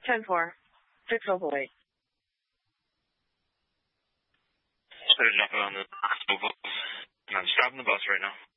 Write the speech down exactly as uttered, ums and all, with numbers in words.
ten four. Fix Opal eight. There's nothing on the Opal. I'm stopping the bus right now.